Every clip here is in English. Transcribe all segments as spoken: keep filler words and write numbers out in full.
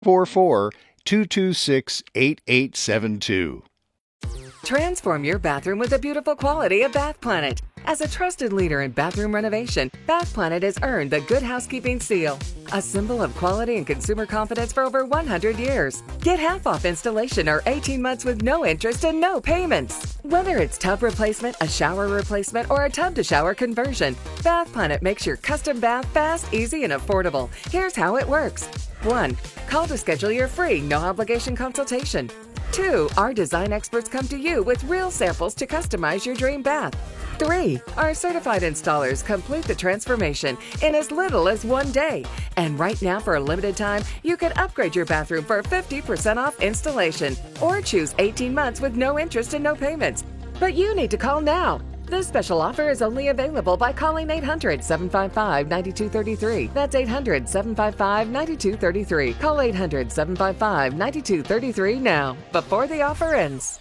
four four, two two six, eight eight seven two. Transform your bathroom with the beautiful quality of Bath Planet. As a trusted leader in bathroom renovation, Bath Planet has earned the Good Housekeeping seal, a symbol of quality and consumer confidence for over one hundred years. Get half off installation or eighteen months with no interest and no payments. Whether it's tub replacement, a shower replacement, or a tub-to-shower conversion, Bath Planet makes your custom bath fast, easy, and affordable. Here's how it works. one. Call to schedule your free, no-obligation consultation. two. Our design experts come to you with real samples to customize your dream bath. three. Our certified installers complete the transformation in as little as one day. And right now, for a limited time, you can upgrade your bathroom for fifty percent off installation or choose eighteen months with no interest and no payments. But you need to call now. This special offer is only available by calling eight hundred, seven five five, nine two three three. That's eight hundred, seven five five, nine two three three. Call eight hundred, seven five five, nine two three three now, before the offer ends.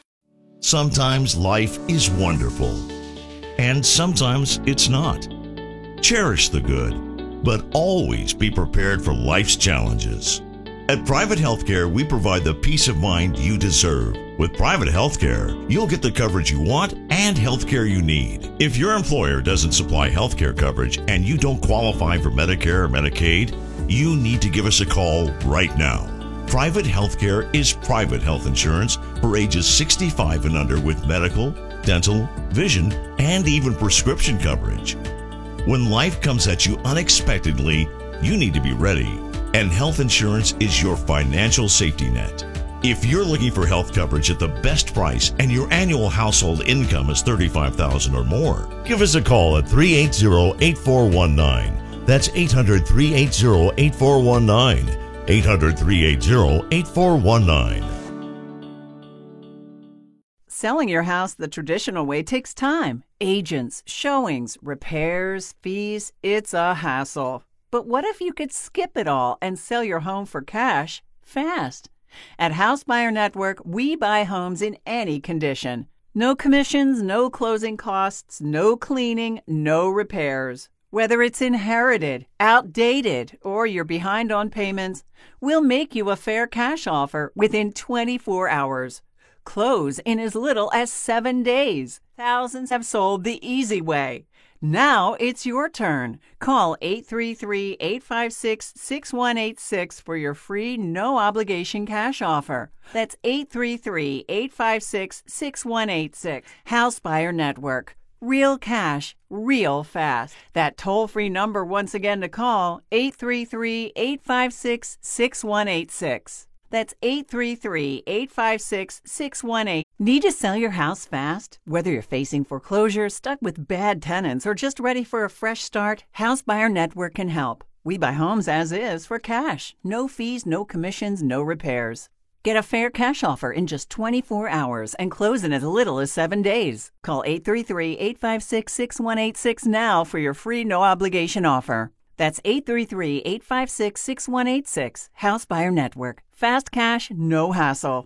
Sometimes life is wonderful, and sometimes it's not. Cherish the good, but always be prepared for life's challenges. At Private Healthcare, we provide the peace of mind you deserve. With Private Healthcare, you'll get the coverage you want and healthcare you need. If your employer doesn't supply healthcare coverage and you don't qualify for Medicare or Medicaid, you need to give us a call right now. Private Healthcare is private health insurance for ages sixty-five and under with medical, dental, vision, and even prescription coverage. When life comes at you unexpectedly, you need to be ready. And health insurance is your financial safety net. If you're looking for health coverage at the best price and your annual household income is thirty-five thousand dollars or more, give us a call at three eight zero, eight four one nine. That's eight hundred, three eight zero, eight four one nine. eight hundred, three eight zero, eight four one nine. Selling your house the traditional way takes time. Agents, showings, repairs, fees. It's a hassle. But what if you could skip it all and sell your home for cash fast? At House Buyer Network, we buy homes in any condition. No commissions, no closing costs, no cleaning, no repairs. Whether it's inherited, outdated, or you're behind on payments, we'll make you a fair cash offer within twenty-four hours. Close in as little as seven days. Thousands have sold the easy way. Now it's your turn. Call eight three three, eight five six, six one eight six for your free no-obligation cash offer. That's eight three three, eight five six, six one eight six. House Buyer Network. Real cash, real fast. That toll-free number once again to call, eight three three, eight five six, six one eight six. That's eight three three, eight five six, six one eight. Need to sell your house fast? Whether you're facing foreclosure, stuck with bad tenants, or just ready for a fresh start, House Buyer Network can help. We buy homes as is for cash. No fees, no commissions, no repairs. Get a fair cash offer in just twenty-four hours and close in as little as seven days. Call eight three three, eight five six, six one eight six now for your free no-obligation offer. That's eight three three, eight five six, six one eight six. House Buyer Network. Fast cash, no hassle.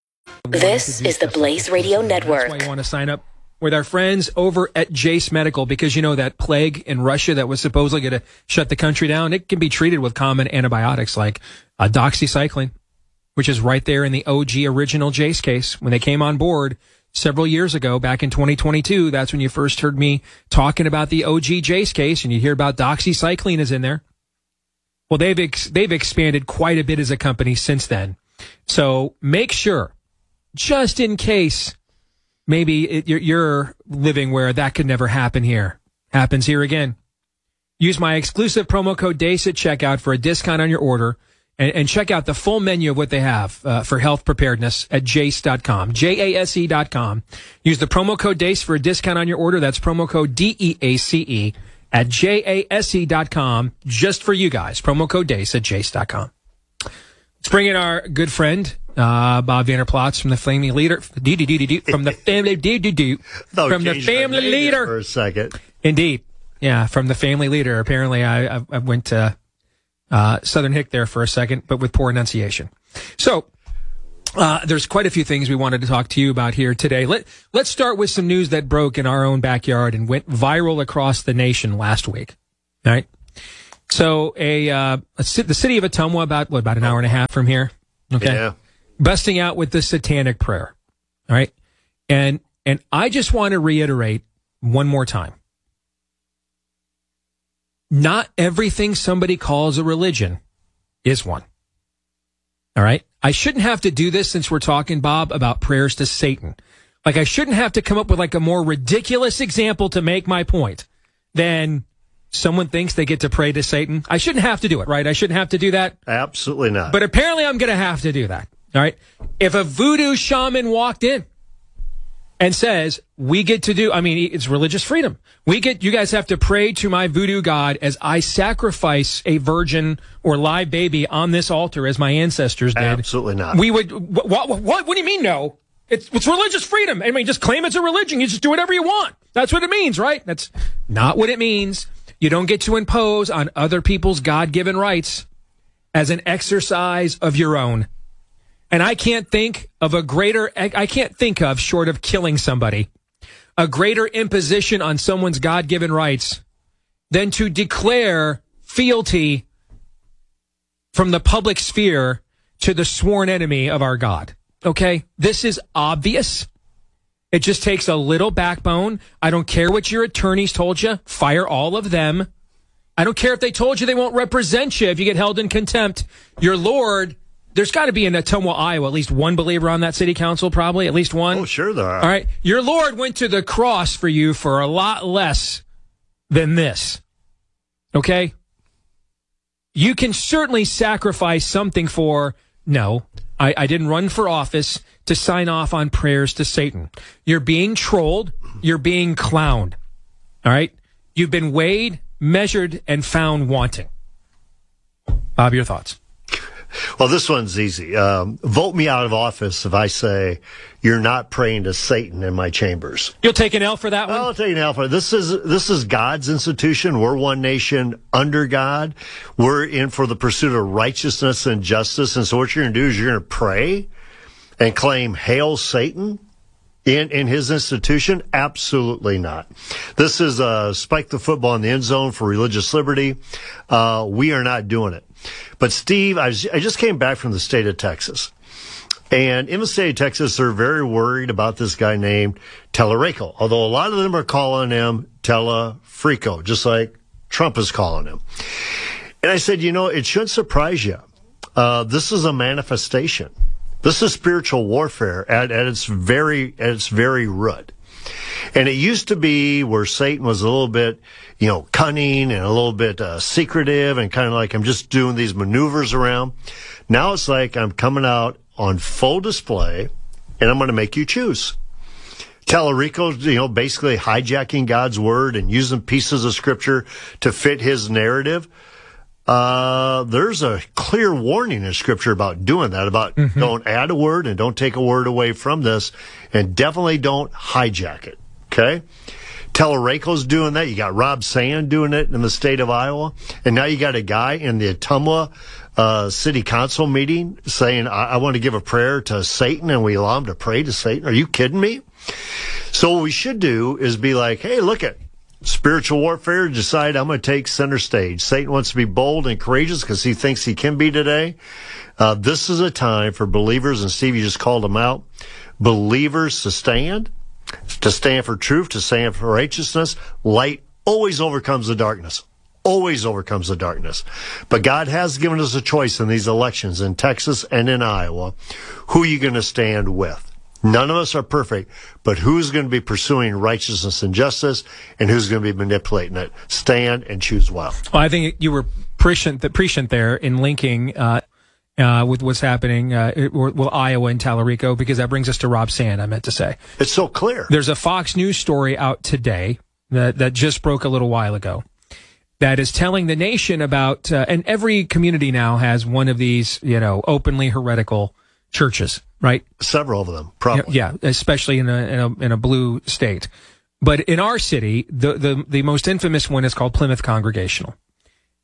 This is the Blaze Radio Network. That's why you want to sign up with our friends over at Jace Medical, because you know that plague in Russia that was supposedly going to shut the country down, it can be treated with common antibiotics like uh, doxycycline, which is right there in the O G original Jace case. When they came on board several years ago, back in twenty twenty-two, that's when you first heard me talking about the O G Jace case, and you hear about doxycycline is in there. Well, they've ex- they've expanded quite a bit as a company since then. So make sure, just in case maybe it, you're, you're living where that could never happen here, happens here again. Use my exclusive promo code DACE at checkout for a discount on your order, and, and check out the full menu of what they have uh, for health preparedness at jace dot com, J A S E dot com. Use the promo code DACE for a discount on your order. That's promo code D E A C E at J A S E dot com, just for you guys. Promo code DACE at jace dot com. Let's bring in our good friend, uh, Bob Vanderplatz from the Family Leader, from the Family Leader, from the Family Leader. For a second. Indeed. Yeah, from the Family Leader. Apparently, I, I, I went to uh, Southern Hick there for a second, but with poor enunciation. So, uh, there's quite a few things we wanted to talk to you about here today. Let, let's start with some news that broke in our own backyard and went viral across the nation last week. All right. So a, uh, a the city of Ottumwa, about what, about an hour and a half from here. Okay, yeah. Busting out with the satanic prayer. All right, and and I just want to reiterate one more time. Not everything somebody calls a religion is one. All right, I shouldn't have to do this since we're talking, Bob, about prayers to Satan. Like, I shouldn't have to come up with like a more ridiculous example to make my point than someone thinks they get to pray to Satan. I shouldn't have to do it, right? I shouldn't have to do that. Absolutely not. But apparently I'm going to have to do that. All right. If a voodoo shaman walked in and says, we get to do, I mean, it's religious freedom. We get, you guys have to pray to my voodoo god as I sacrifice a virgin or live baby on this altar as my ancestors did. Absolutely not. We would, what, what, what, what do you mean no? It's, it's religious freedom. I mean, just claim it's a religion. You just do whatever you want. That's what it means, right? That's not what it means. You don't get to impose on other people's God-given rights as an exercise of your own. And I can't think of a greater, I can't think of, short of killing somebody, a greater imposition on someone's God-given rights than to declare fealty from the public sphere to the sworn enemy of our God. Okay? This is obvious. It just takes a little backbone. I don't care what your attorneys told you. Fire all of them. I don't care if they told you they won't represent you if you get held in contempt. Your Lord, there's got to be in Ottumwa, Iowa, at least one believer on that city council, probably, at least one. Oh, sure there are. All right. Your Lord went to the cross for you for a lot less than this. Okay? You can certainly sacrifice something for, no, I, I didn't run for office to sign off on prayers to Satan. You're being trolled. You're being clowned. All right? You've been weighed, measured, and found wanting. Bob, your thoughts? Well, this one's easy. Um, vote me out of office if I say you're not praying to Satan in my chambers. You'll take an L for that one? I'll take an L for it. This is, this is God's institution. We're one nation under God. We're in for the pursuit of righteousness and justice. And so what you're going to do is you're going to pray and claim, hail Satan in, in his institution? Absolutely not. This is uh, spike the football in the end zone for religious liberty. Uh, we are not doing it. But Steve, I, was, I just came back from the state of Texas. And in the state of Texas, they're very worried about this guy named Tellerico, although a lot of them are calling him Telefrico, just like Trump is calling him. And I said, you know, it shouldn't surprise you. Uh, this is a manifestation. This is spiritual warfare at, at its very, at its very root. And it used to be where Satan was a little bit, you know, cunning and a little bit uh, secretive and kind of like, I'm just doing these maneuvers around. Now it's like I'm coming out on full display and I'm going to make you choose. Tellerico's, you know, basically hijacking God's word and using pieces of scripture to fit his narrative. Uh, there's a clear warning in scripture about doing that, about mm-hmm. don't add a word and don't take a word away from this, and definitely don't hijack it. Okay? Tellerico's doing that. You got Rob Sand doing it in the state of Iowa. And now you got a guy in the Ottumwa, uh, city council meeting saying, I, I want to give a prayer to Satan, and we allow him to pray to Satan. Are you kidding me? So what we should do is be like, hey, look at spiritual warfare, decide I'm going to take center stage. Satan wants to be bold and courageous because he thinks he can be today. Uh, this is a time for believers, and Steve, you just called them out, believers to stand, to stand for truth, to stand for righteousness. Light always overcomes the darkness. Always overcomes the darkness. But God has given us a choice in these elections in Texas and in Iowa. Who are you going to stand with? None of us are perfect, but who's going to be pursuing righteousness and justice, and who's going to be manipulating it? Stand and choose well. Well, I think you were prescient, prescient there in linking uh, uh, with what's happening uh, with Iowa and Tellerico, because that brings us to Rob Sand, I meant to say. It's so clear. There's a Fox News story out today that, that just broke a little while ago that is telling the nation about, uh, and every community now has one of these, you know, openly heretical churches, right? Several of them, probably. Yeah, especially in a, in a in a blue state. But in our city, the, the the most infamous one is called Plymouth Congregational.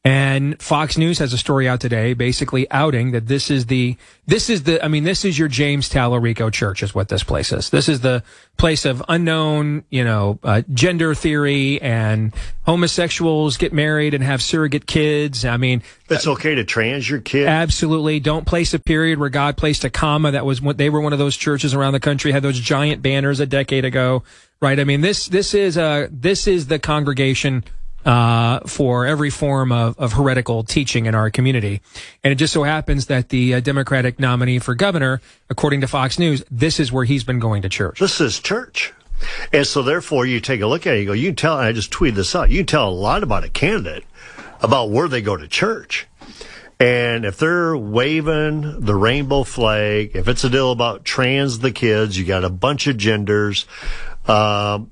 And Fox News has a story out today basically outing that this is the, this is the, I mean, this is your James Tallarico Church is what this place is. This is the place of unknown, you know, uh, gender theory, and homosexuals get married and have surrogate kids. I mean, it's okay to trans your kid. Absolutely. Don't place a period where God placed a comma. That was what they were one of those churches around the country, had those giant banners a decade ago, right? I mean, this, this is, uh, this is the congregation uh, for every form of, of heretical teaching in our community. And it just so happens that the uh, Democratic nominee for governor, according to Fox News, this is where he's been going to church. This is church. And so therefore you take a look at it, you go, you can tell, and I just tweeted this out, you can tell a lot about a candidate about where they go to church. And if they're waving the rainbow flag, if it's a deal about trans the kids, you got a bunch of genders, um,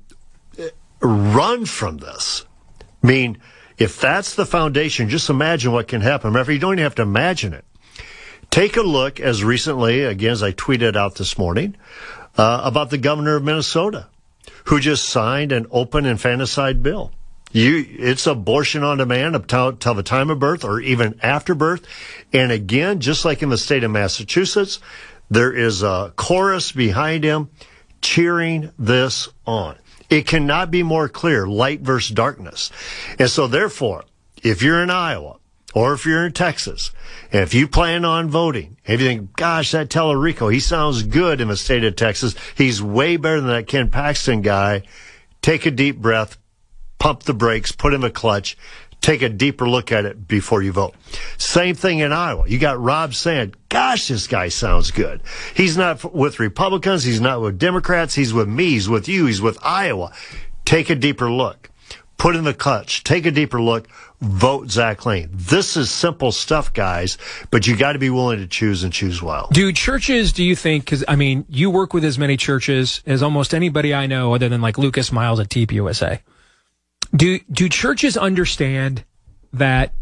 run from this. I mean, if that's the foundation, just imagine what can happen. Remember, you don't even have to imagine it. Take a look as recently, again, as I tweeted out this morning, uh, about the governor of Minnesota, who just signed an open infanticide bill. You, it's abortion on demand up till, till the time of birth or even after birth. And again, just like in the state of Massachusetts, there is a chorus behind him cheering this on. It cannot be more clear, light versus darkness. And so therefore, if you're in Iowa or if you're in Texas, and if you plan on voting, if you think, gosh, that Tallarico, he sounds good in the state of Texas, he's way better than that Ken Paxton guy, take a deep breath, pump the brakes, put in a clutch, take a deeper look at it before you vote. Same thing in Iowa. You got Rob saying, gosh, this guy sounds good. He's not with Republicans. He's not with Democrats. He's with me. He's with you. He's with Iowa. Take a deeper look. Put in the clutch. Take a deeper look. Vote Zach Lane. This is simple stuff, guys, but you got to be willing to choose and choose well. Do churches, do you think, because, I mean, you work with as many churches as almost anybody I know other than like Lucas Miles at T P U S A. Do do churches understand that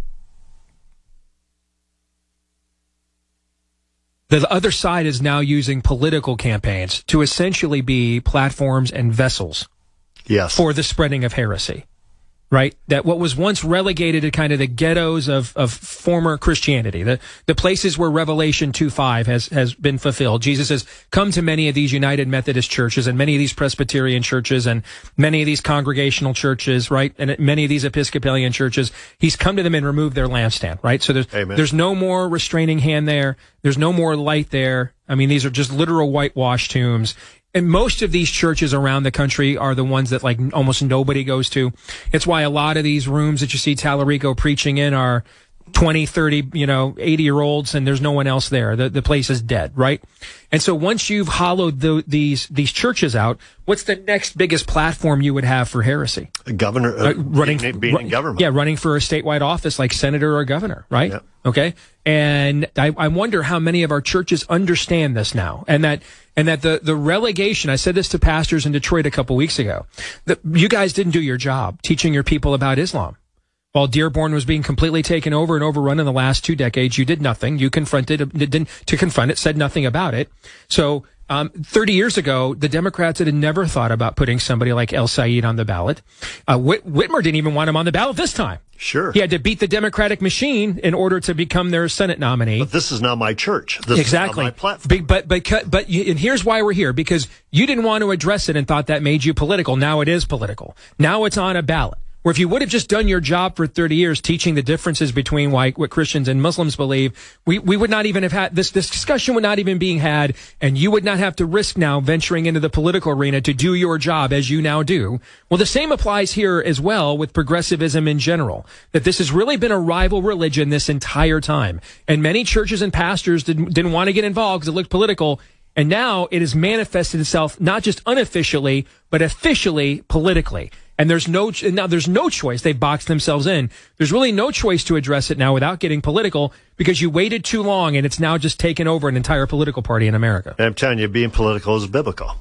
the other side is now using political campaigns to essentially be platforms and vessels yes. for the spreading of heresy? Right? That what was once relegated to kind of the ghettos of, of former Christianity, the, the places where Revelation two five has, has been fulfilled. Jesus has come to many of these United Methodist churches and many of these Presbyterian churches and many of these congregational churches, right? And many of these Episcopalian churches. He's come to them and removed their lampstand, right? So there's, Amen. There's no more restraining hand there. There's no more light there. I mean, these are just literal whitewashed tombs. And most of these churches around the country are the ones that like almost nobody goes to. It's why a lot of these rooms that you see Tallarico preaching in are twenty, thirty, you know, eighty year olds and there's no one else there. The, the place is dead, right? And so once you've hollowed the, these, these churches out, what's the next biggest platform you would have for heresy? A governor, uh, uh, running, being, being run, in government. Yeah, running for a statewide office like senator or governor, right? Yeah. Okay. And I, I wonder how many of our churches understand this now, and that, and that the, the relegation, I said this to pastors in Detroit a couple weeks ago, that you guys didn't do your job teaching your people about Islam. While Dearborn was being completely taken over and overrun in the last two decades, you did nothing. You confronted, didn't, to confront it, said nothing about it. So, um, thirty years ago, the Democrats had never thought about putting somebody like El Said on the ballot. Uh, Whit- Whitmer didn't even want him on the ballot this time. Sure. He had to beat the Democratic machine in order to become their Senate nominee. But this is not my church. This exactly. is not my platform. But, but, but, but, and here's why we're here, because you didn't want to address it and thought that made you political. Now it is political. Now it's on a ballot. Where if you would have just done your job for thirty years teaching the differences between what, what Christians and Muslims believe, we, we would not even have had, this, this discussion would not even being had, and you would not have to risk now venturing into the political arena to do your job as you now do. Well, the same applies here as well with progressivism in general, that this has really been a rival religion this entire time. And many churches and pastors didn't, didn't want to get involved because it looked political. And now it has manifested itself not just unofficially, but officially politically. And there's no, now there's no choice. They've boxed themselves in. There's really no choice to address it now without getting political because you waited too long and it's now just taken over an entire political party in America. And I'm telling you, being political is biblical.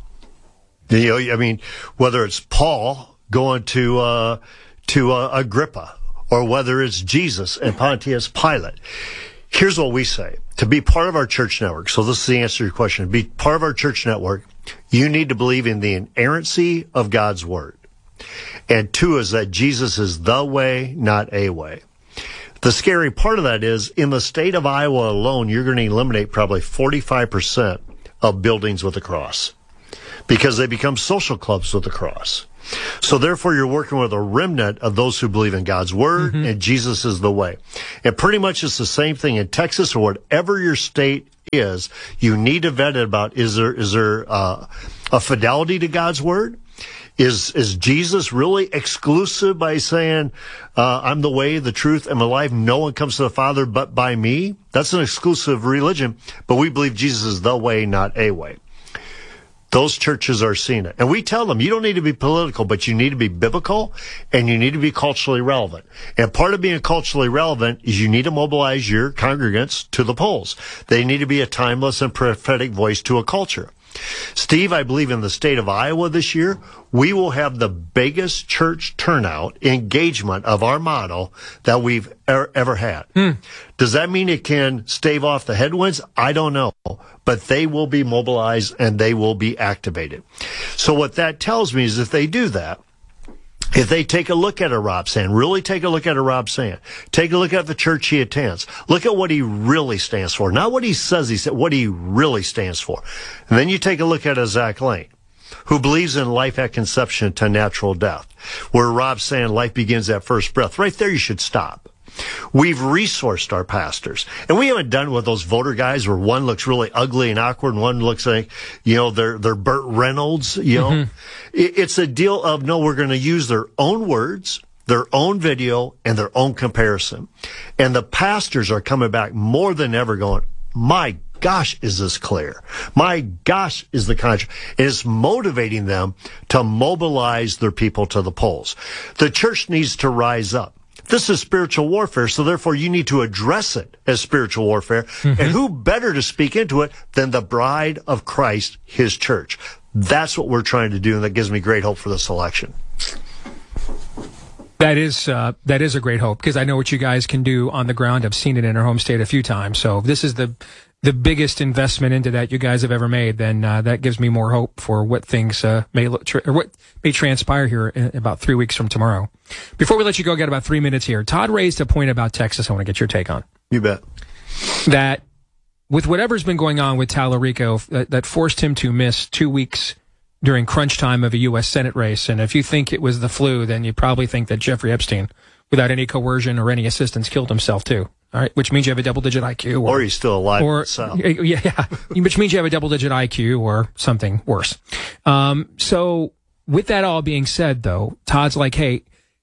You know, I mean, whether it's Paul going to, uh, to uh, Agrippa or whether it's Jesus and Pontius Pilate. Here's what we say. To be part of our church network, so this is the answer to your question, to be part of our church network, you need to believe in the inerrancy of God's word. And two is that Jesus is the way, not a way. The scary part of that is in the state of Iowa alone, you're going to eliminate probably forty-five percent of buildings with a cross because they become social clubs with a cross. So therefore, you're working with a remnant of those who believe in God's word mm-hmm. and Jesus is the way. And pretty much it's the same thing in Texas or whatever your state is. You need to vet it about, is there, is there, uh, a fidelity to God's word? Is, is Jesus really exclusive by saying, uh, I'm the way, the truth, and the life? No one comes to the Father but by me. That's an exclusive religion, but we believe Jesus is the way, not a way. Those churches are seeing it. And we tell them, you don't need to be political, but you need to be biblical and you need to be culturally relevant. And part of being culturally relevant is you need to mobilize your congregants to the polls. They need to be a timeless and prophetic voice to a culture. Steve, I believe in the state of Iowa this year, we will have the biggest church turnout engagement of our model that we've er- ever had. Hmm. Does that mean it can stave off the headwinds? I don't know, but they will be mobilized and they will be activated. So what that tells me is if they do that, if they take a look at a Rob Sand, really take a look at a Rob Sand, take a look at the church he attends, look at what he really stands for, not what he says he said, what he really stands for. And then you take a look at a Zach Lane, who believes in life at conception to natural death, where Rob Sand, life begins at first breath. Right there, you should stop. We've resourced our pastors. And we haven't done with those voter guys where one looks really ugly and awkward and one looks like, you know, they're, they're Burt Reynolds, you know. Mm-hmm. It, it's a deal of, no, we're going to use their own words, their own video, and their own comparison. And the pastors are coming back more than ever going, my gosh, is this clear? My gosh, is the contract. It's motivating them to mobilize their people to the polls. The church needs to rise up. This is spiritual warfare, so therefore you need to address it as spiritual warfare. Mm-hmm. And who better to speak into it than the bride of Christ, his church? That's what we're trying to do, and that gives me great hope for this election. That is uh, that is a great hope, because I know what you guys can do on the ground. I've seen it in our home state a few times. So if this is the the biggest investment into that you guys have ever made, then uh, that gives me more hope for what things uh, may look tra- or what may transpire here in about three weeks from tomorrow. Before we let you go, got about three minutes here. Todd raised a point about Texas I want to get your take on. You bet. That with whatever's been going on with Tallarico, that, that forced him to miss two weeks during crunch time of a U S Senate race. And if you think it was the flu, then you probably think that Jeffrey Epstein, without any coercion or any assistance, killed himself too. All right, which means you have a double-digit I Q, or, or he's still alive. Or yeah, yeah, which means you have a double-digit I Q or something worse. Um, so, with that all being said, though, Todd's like, hey,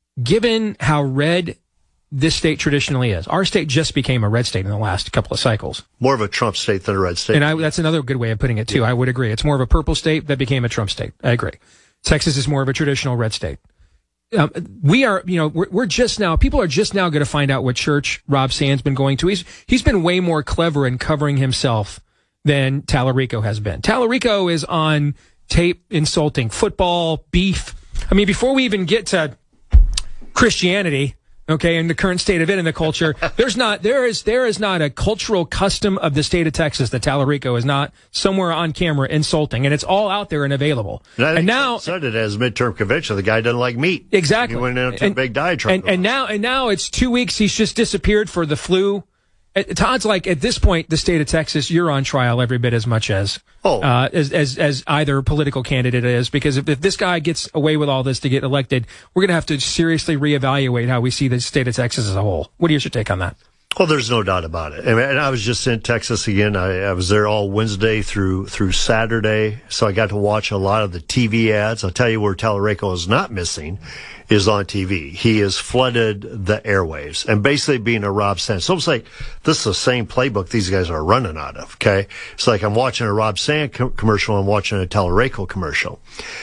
given how red this state traditionally is, our state just became a red state in the last couple of cycles. More of a Trump state than a red state. And I, that's another good way of putting it too. Yeah. I would agree. It's more of a purple state that became a Trump state. I agree. Texas is more of a traditional red state. Um, we are, you know, we're, we're just now, people are just now going to find out what church Rob Sand's been going to. He's, he's been way more clever in covering himself than Tallarico has been. Tallarico is on tape insulting football, beef. I mean, before we even get to Christianity, okay, and the current state of it in the culture, there's not, there is, there is not a cultural custom of the state of Texas that Tallarico is not somewhere on camera insulting, and it's all out there and available. And, and now, said it as midterm convention. The guy doesn't like meat. Exactly. He went into a and, big diatribe. And, and now, and now it's two weeks. He's just disappeared for the flu. Todd's like, at this point, the state of Texas, you're on trial every bit as much as, oh. uh, as, as, as either political candidate is, because if, if this guy gets away with all this to get elected, we're going to have to seriously reevaluate how we see the state of Texas as a whole. What is your take on that? Well, there's no doubt about it. And I was just in Texas again. I, I was there all Wednesday through through Saturday, so I got to watch a lot of the T V ads. I'll tell you where Tallarico is not missing is on T V. He has flooded the airwaves and basically being a Rob Sand. So it's like this is the same playbook these guys are running out of, okay? It's like I'm watching a Rob Sand co- commercial, I'm watching a Tallarico commercial.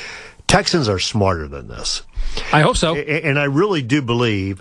Texans are smarter than this. I hope so. And, and I really do believe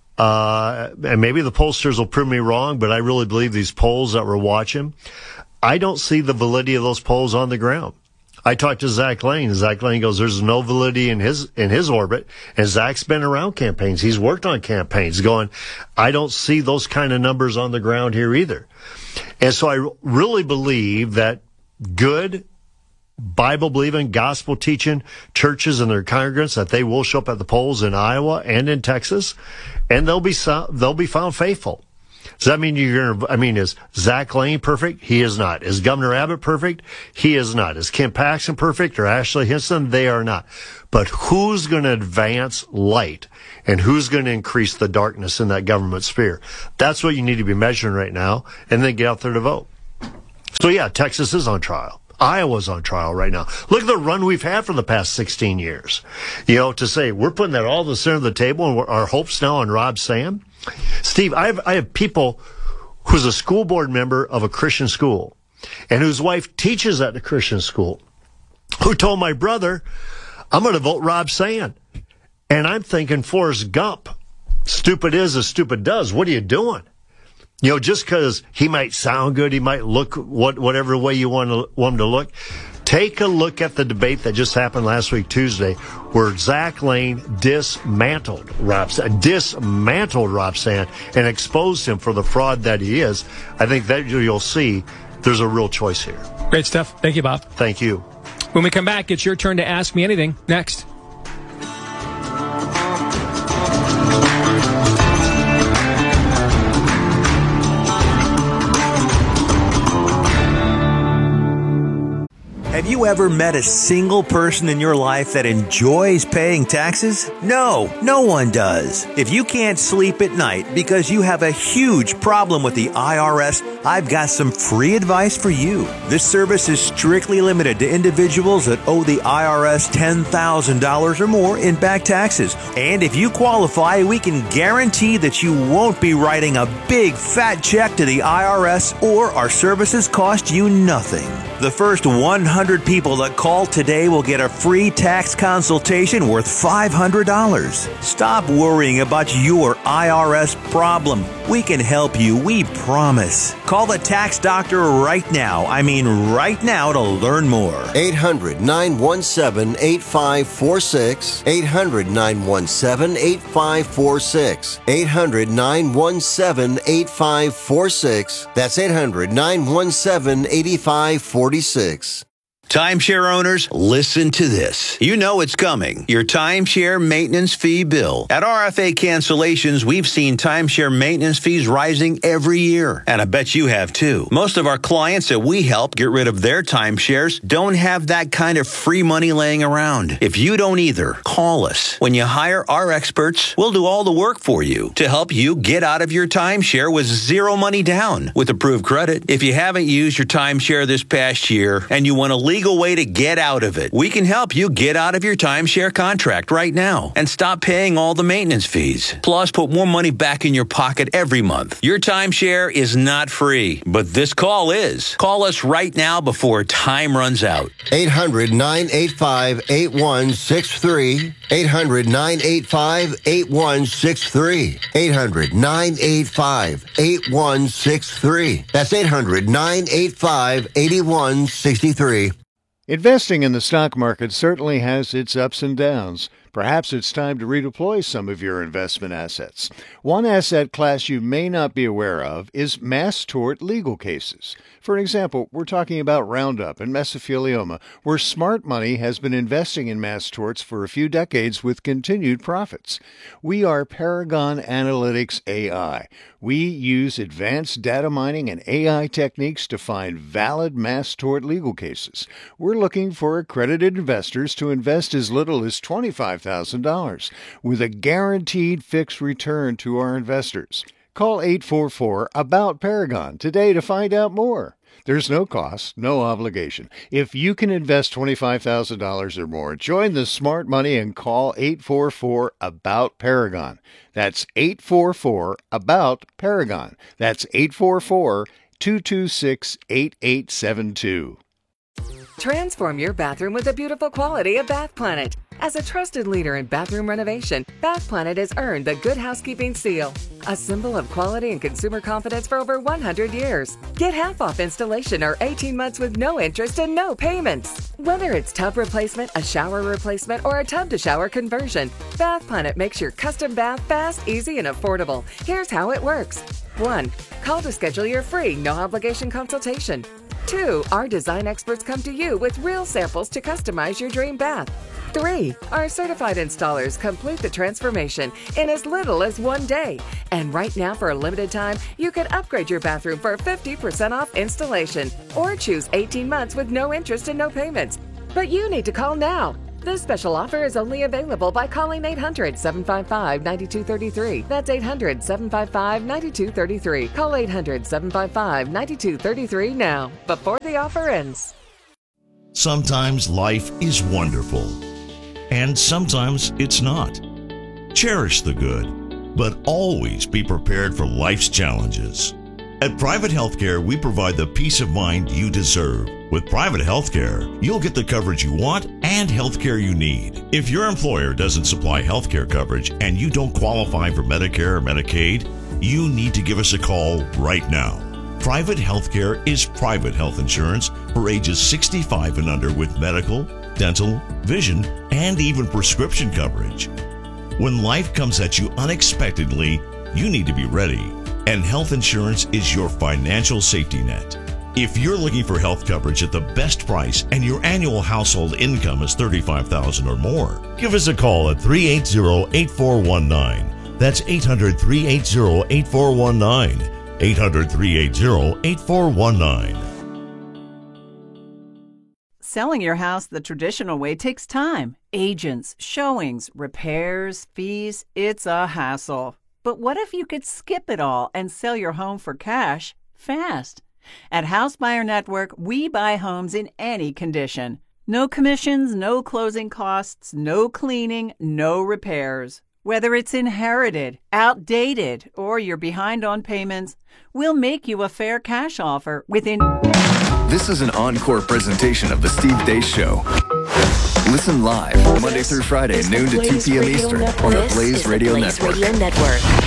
Uh, and maybe the pollsters will prove me wrong, but I really believe these polls that we're watching, I don't see the validity of those polls on the ground. I talked to Zach Lane. Zach Lane goes, there's no validity in his, in his orbit. And Zach's been around campaigns. He's worked on campaigns going, I don't see those kind of numbers on the ground here either. And so I really believe that good Bible-believing, gospel-teaching churches and their congregants that they will show up at the polls in Iowa and in Texas, and they'll be they'll be found faithful. Does that mean you're going to, I mean, is Zach Lane perfect? He is not. Is Governor Abbott perfect? He is not. Is Ken Paxton perfect or Ashley Hinson? They are not. But who's going to advance light and who's going to increase the darkness in that government sphere? That's what you need to be measuring right now, and then get out there to vote. So yeah, Texas is on trial. Iowa's on trial right now. Look at the run we've had for the past sixteen years. You know, to say we're putting that all to the center of the table and our hopes now on Rob Sand. Steve, I have, I have people who's a school board member of a Christian school and whose wife teaches at the Christian school who told my brother, I'm going to vote Rob Sand. And I'm thinking Forrest Gump. Stupid is as stupid does. What are you doing? You know, just because he might sound good, he might look what whatever way you want, to, want him to look. Take a look at the debate that just happened last week, Tuesday, where Zach Lane dismantled Rob, dismantled Rob Sand and exposed him for the fraud that he is. I think that you'll see there's a real choice here. Great stuff. Thank you, Bob. Thank you. When we come back, it's your turn to ask me anything. Next. Have you ever met a single person in your life that enjoys paying taxes? No, no one does. If you can't sleep at night because you have a huge problem with the I R S, I've got some free advice for you. This service is strictly limited to individuals that owe the I R S ten thousand dollars or more in back taxes. And if you qualify, we can guarantee that you won't be writing a big fat check to the I R S, or our services cost you nothing. The first one hundred people that call today will get a free tax consultation worth five hundred dollars. Stop worrying about your I R S problem. We can help you, we promise. Call the tax doctor right now. I mean right now to learn more. eight hundred, nine one seven, eight five four six. eight hundred, nine one seven, eight five four six. eight hundred, nine one seven, eight five four six. That's eight hundred, nine one seven, eight five four six. Timeshare owners, listen to this. You know it's coming. Your timeshare maintenance fee bill. At R F A Cancellations, we've seen timeshare maintenance fees rising every year. And I bet you have too. Most of our clients that we help get rid of their timeshares don't have that kind of free money laying around. If you don't either, call us. When you hire our experts, we'll do all the work for you to help you get out of your timeshare with zero money down with approved credit. If you haven't used your timeshare this past year and you want to leave legal way to get out of it. We can help you get out of your timeshare contract right now and stop paying all the maintenance fees. Plus, put more money back in your pocket every month. Your timeshare is not free, but this call is. Call us right now before time runs out. eight hundred, nine eight five, eight one six three. eight hundred, nine eight five, eight one six three. eight hundred, nine eight five, eight one six three. That's eight hundred, nine eight five, eight one six three. Investing in the stock market certainly has its ups and downs. Perhaps it's time to redeploy some of your investment assets. One asset class you may not be aware of is mass tort legal cases. For example, we're talking about Roundup and mesothelioma, where smart money has been investing in mass torts for a few decades with continued profits. We are Paragon Analytics A I. We use advanced data mining and A I techniques to find valid mass tort legal cases. We're looking for accredited investors to invest as little as twenty-five thousand dollars with a guaranteed fixed return to our investors. Call eight four four, ABOUT Paragon today to find out more. There's no cost, no obligation. If you can invest twenty-five thousand dollars or more, join the smart money and call eight four four, ABOUT Paragon. That's eight four four, ABOUT Paragon. That's eight four four, two two six, eight eight seven two. Transform your bathroom with the beautiful quality of Bath Planet. As a trusted leader in bathroom renovation, Bath Planet has earned the Good Housekeeping seal, a symbol of quality and consumer confidence for over one hundred years. Get half off installation or eighteen months with no interest and no payments. Whether it's tub replacement, a shower replacement, or a tub-to-shower conversion, Bath Planet makes your custom bath fast, easy, and affordable. Here's how it works. one. Call to schedule your free, no-obligation consultation. Two, our design experts come to you with real samples to customize your dream bath. Three, our certified installers complete the transformation in as little as one day. And right now, for a limited time, you can upgrade your bathroom for fifty percent off installation or choose eighteen months with no interest and no payments. But you need to call now. This special offer is only available by calling eight hundred, seven five five, nine two three three. That's eight hundred, seven five five, nine two three three. Call eight hundred, seven five five, nine two three three now, before the offer ends. Sometimes life is wonderful, and sometimes it's not. Cherish the good, but always be prepared for life's challenges. At Private Healthcare, we provide the peace of mind you deserve. With Private Healthcare, you'll get the coverage you want and healthcare you need. If your employer doesn't supply healthcare coverage and you don't qualify for Medicare or Medicaid, you need to give us a call right now. Private Healthcare is private health insurance for ages sixty-five and under with medical, dental, vision, and even prescription coverage. When life comes at you unexpectedly, you need to be ready, and health insurance is your financial safety net. If you're looking for health coverage at the best price and your annual household income is thirty-five thousand dollars or more, give us a call at three eight zero, eight four one nine. That's eight hundred, three eight zero, eight four one nine. eight hundred, three eight zero, eight four one nine. Selling your house the traditional way takes time. Agents, showings, repairs, fees, it's a hassle. But what if you could skip it all and sell your home for cash fast? At House Buyer Network, we buy homes in any condition. No commissions, no closing costs, no cleaning, no repairs. Whether it's inherited, outdated, or you're behind on payments, we'll make you a fair cash offer within... This is an encore presentation of The Steve Deace Show. Listen live Monday through Friday, noon to two p.m. Eastern on the Blaze Radio Network.